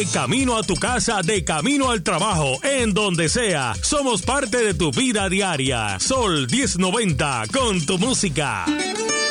De camino a tu casa, de camino al trabajo, en donde sea. Somos parte de tu vida diaria. Sol 1090 con tu música.